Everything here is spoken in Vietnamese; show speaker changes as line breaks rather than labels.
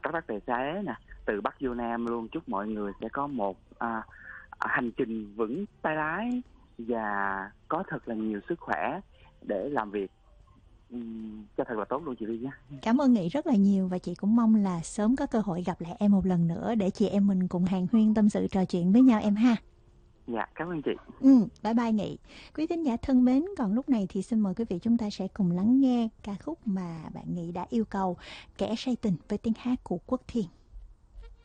rất rất tài xế nè, từ Bắc vô Nam luôn. Chúc mọi người sẽ có một hành trình vững tay lái và có thật là nhiều sức khỏe để làm việc cho thật là tốt luôn chị Ly nhé.
Cảm ơn Nghị rất là nhiều, và chị cũng mong là sớm có cơ hội gặp lại em một lần nữa để chị em mình cùng hàn huyên tâm sự trò chuyện với nhau em ha.
Dạ, cảm ơn chị.
Bye bye Nghị. Quý thính giả thân mến, còn lúc này thì xin mời quý vị chúng ta sẽ cùng lắng nghe ca khúc mà bạn Nghị đã yêu cầu, Kẻ say tình với tiếng hát của Quốc Thiên.